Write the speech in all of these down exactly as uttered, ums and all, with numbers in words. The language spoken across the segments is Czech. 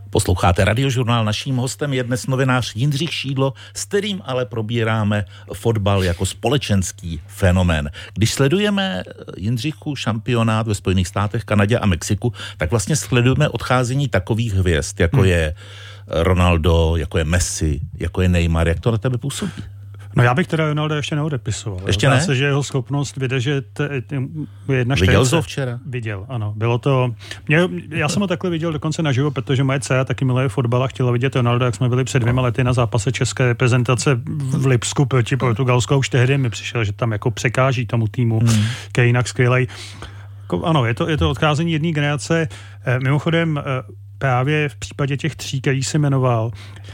Posloucháte Radiožurnál, naším hostem je dnes novinář Jindřich Šídlo, s kterým ale probíráme fotbal jako společenský fenomén. Když sledujeme Jindřichu šampionát ve Spojených státech, Kanadě a Mexiku, tak vlastně sledujeme odcházení takových hvězd, jako hmm. je Ronaldo, jako je Messi, jako je Neymar. Jak to na tebe působí? No já bych teda Ronaldo ještě neodepisoval. Ještě ne? Zdá se, že jeho schopnost vydržet jedna čtyřicet. Viděl jsi ho včera? Viděl, ano. Bylo to... Mě, já jsem ho takhle viděl dokonce naživo, protože moje dcera taky miluje fotbal a chtěla vidět Ronaldo, jak jsme byli před dvěma lety na zápase české reprezentace v Lipsku proti Portugalsku. Už tehdy mi přišel, že tam jako překáží tomu týmu, hmm. který jinak skvělej. Ano, je to, je to odcházení jedné generace. Mimochodem právě v případě těch tří, který jsi jmenoval,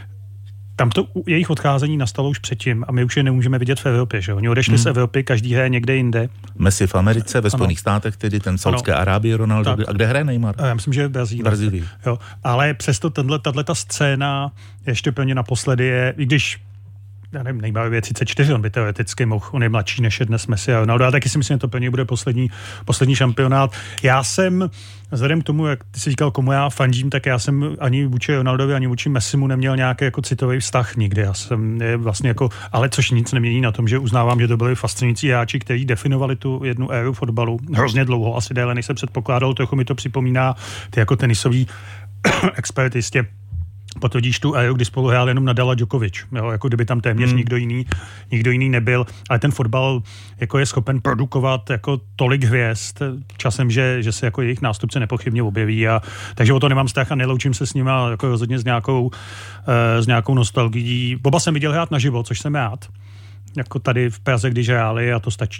tam to jejich odcházení nastalo už předtím a my už je nemůžeme vidět v Evropě, že? Oni odešli hmm. z Evropy, každý hraje někde jinde. Messi v Americe, ve Spojených státech, tedy ten Saudské Arábii, Ronaldo. Tak. A kde hraje Neymar? Já myslím, že v Brazílii. Brazílii. Jo. Ale přesto tato scéna ještě plně naposledy je, i když já nevím, Neymar je třicet čtyři, on by teoreticky mohl, on je mladší než je dnes Messi a Ronaldo, a taky si myslím, že to plně bude poslední, poslední šampionát. Já jsem, vzhledem k tomu, jak ty jsi říkal, komu já fandím, tak já jsem ani vůči Ronaldovi, ani vůči Messimu neměl nějaký jako citový vztah nikdy. Já jsem je vlastně jako, ale což nic nemění na tom, že uznávám, že to byli fascinující hráči, kteří definovali tu jednu éru fotbalu hrozně dlouho, asi déle, než se předpokládalo. Trochu mi to připomíná ty jako tenisový experti jistě. Potvrdíš tu éru, kdy spolu hrál jenom Nadal a Djokovic, jo, jako kdyby tam téměř hmm. nikdo jiný, nikdo jiný nebyl, ale ten fotbal jako je schopen produkovat jako tolik hvězd časem, že, že se jako jejich nástupce nepochybně objeví, a takže o to nemám strach a neloučím se s nima jako rozhodně s nějakou, e, s nějakou nostalgií. Oba jsem viděl hrát naživo, což jsem rád, jako tady v Praze, když hráli, a to stačí.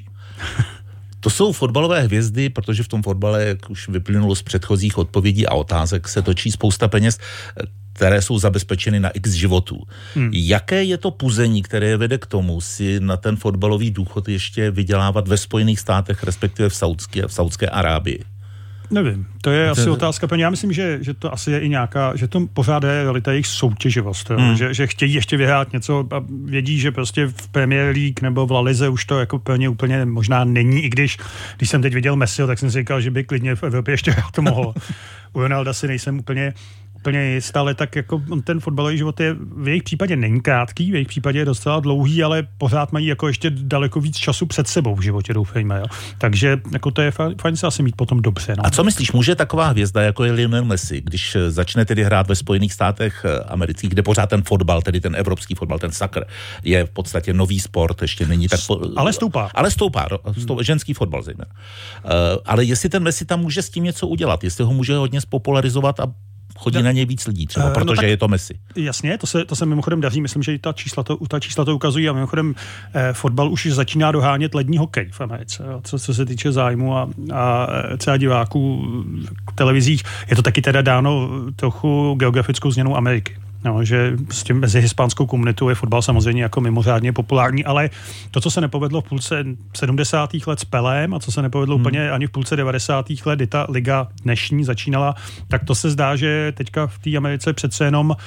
To jsou fotbalové hvězdy, protože v tom fotbale, jak už vyplynulo z předchozích odpovědí a otázek, se točí spousta peněz, které jsou zabezpečeny na x životů. Hmm. Jaké je to puzení, které vede k tomu si na ten fotbalový důchod ještě vydělávat ve Spojených státech, respektive v Saudské, v Saudské Arábii? Nevím, to je to asi je... otázka. Já myslím, že, že to asi je i nějaká, že to pořád je realita jejich soutěživost, hmm. že, že chtějí ještě vyhrát něco a vědí, že prostě v Premier League nebo v La Lize už to jako plně úplně možná není, i když, když jsem teď viděl Messiho, tak jsem si říkal, že by klidně v Evropě ještě hrát mohl. U Ronalda si nejsem úplně úplně jist, ale tak jako ten fotbalový život je v jejich případě není krátký, v jejich případě je docela dlouhý, ale pořád mají jako ještě daleko víc času před sebou v životě, doufejme, jo. Takže jako to je fajn se asi mít potom dobře. No. A co myslíš, může taková hvězda, jako je Lionel Messi, když začne tedy hrát ve Spojených státech amerických, kde pořád ten fotbal, tedy ten evropský fotbal, ten soccer, je v podstatě nový sport, ještě není tak... Po... Ale stoupá. Ale stoupá, stoupá ženský fotbal zejména. Uh, ale jestli ten Messi tam může s tím něco udělat, jestli ho může hodně spopularizovat a chodí na něj víc lidí třeba, protože no tak, je to Messi. Jasně, to se, to se mimochodem daří, myslím, že i ta čísla to, ta čísla to ukazují, a mimochodem eh, fotbal už začíná dohánět lední hokej v Americe, co, co se týče zájmu a, a třeba diváků v televizích. Je to taky teda dáno trochu geografickou změnou Ameriky. No, že s tím mezi hispánskou komunitou je fotbal samozřejmě jako mimořádně populární, ale to, co se nepovedlo v půlce sedmdesátých let s Pelém a co se nepovedlo hmm. úplně ani v půlce devadesátých let, kdy ta liga dnešní začínala, tak to se zdá, že teďka v té Americe přece jenom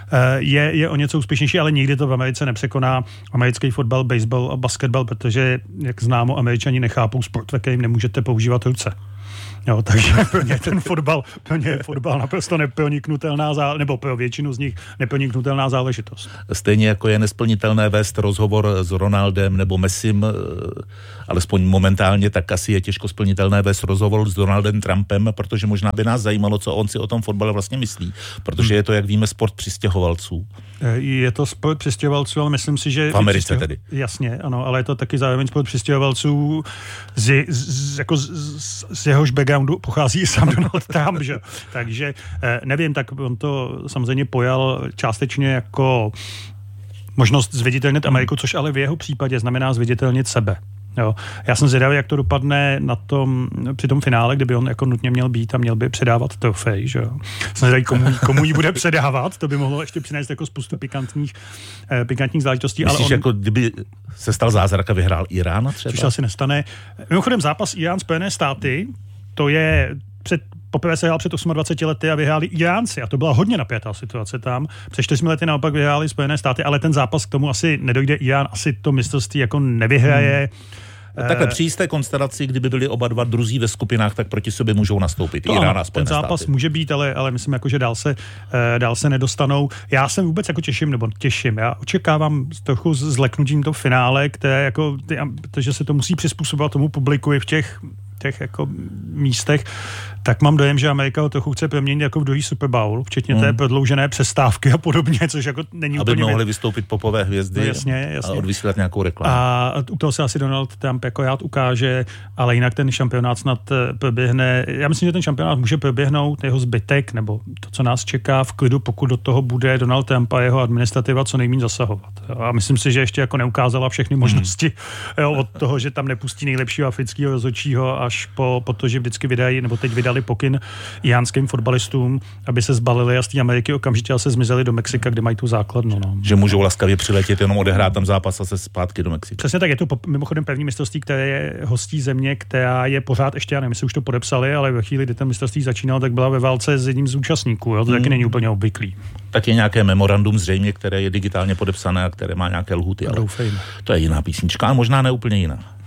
je, je o něco úspěšnější, ale nikdy to v Americe nepřekoná americký fotbal, baseball a basketbal, protože, jak známo, Američani nechápou sport, ve kterým nemůžete používat ruce. Jo, takže pro ně ten fotbal, pro ně fotbal naprosto neproniknutelná záležitost, nebo pro většinu z nich neproniknutelná záležitost. Stejně jako je nesplnitelné vést rozhovor s Ronaldem nebo Messim, alespoň momentálně, tak asi je těžko splnitelné vést rozhovor s Donaldem Trumpem, protože možná by nás zajímalo, co on si o tom fotbale vlastně myslí, protože je to, jak víme, sport přistěhovalců. Je to sport přistěhovalců, ale myslím si, že... V Americe přistěho... tedy. Jasně, ano, ale je to taky zároveň sport přistěhovalců z, z, jako z, z, z jehož backgroundu pochází i sám Donald Trump, že? Takže nevím, tak on to samozřejmě pojal částečně jako možnost zviditelnit Ameriku, což ale v jeho případě znamená zviditelnit sebe. Jo. Já jsem zvědavý, jak to dopadne na tom, při tom finále, kdyby on jako nutně měl být a měl by předávat trofej, že jo. Jsem zvědavý, komu, komu jí bude předávat, to by mohlo ještě přinést jako spoustu pikantních, eh, pikantních záležitostí. Myslíš, ale on, jako kdyby se stal zázrak a vyhrál Irán třeba? Což se asi nestane. Mimochodem zápas Irán-Spojené státy, to je před poprvé se hrál před dvaceti osmi lety a vyhráli Iránci a to byla hodně napjatá situace tam. Před čtyřmi lety naopak vyhráli Spojené státy, ale ten zápas k tomu asi nedojde. Irán asi to mistrovství jako nevyhraje. Takhle při jisté konstelaci, kdyby byli oba dva druzí ve skupinách, tak proti sobě můžou nastoupit. Irán a Spojené ten zápas státy. může být, ale, ale myslím, jako, že dál se, dál se nedostanou. Já se vůbec jako těším, nebo těším. Já očekávám trochu zleknutím to finále, které jako, protože se to musí přizpůsobovat tomu publiku i v těch těch jako místech, tak mám dojem, že Amerika ho trochu chce proměnit jako v druhý Super Bowl, včetně hmm. té prodloužené přestávky a podobně, což jako není Aby úplně... Aby mohli vystoupit popové hvězdy no, jasně, jasně. a odvysílat nějakou reklamu. A u toho se asi Donald Trump jako rád ukáže, ale jinak ten šampionát snad proběhne. Já myslím, že ten šampionát může proběhnout, jeho zbytek, nebo to, co nás čeká v klidu, pokud do toho bude Donald Trump a jeho administrativa co nejméně zasahovat. A myslím si, že ještě jako neukázala všechny možnosti hmm. jo, od toho, že tam nepustí nejlepšího afrického rozhodčího až po, po to, že vždycky vydají, nebo teď vydali pokyn iránským fotbalistům, aby se zbalili a z té Ameriky okamžitě se zmizeli do Mexika, kde mají tu základnu. No. Že můžou laskavě přiletět, jenom odehrát tam zápas a se zpátky do Mexika. Přesně tak, je to mimochodem první mistrovství, které je hostí země, která je pořád ještě, já nevím, jestli už to podepsali, ale ve chvíli, kdy ten mistrovství začínal, tak byla ve válce s jedním z účastníků. Jo? To hmm. taky není úplně obvyklý. Tak je nějaké memorandum zřejmě, které je digitálně podepsané a které má nějaké lhuty. Ale doufejme. To je jiná písnička, a možná ne úplně jiná.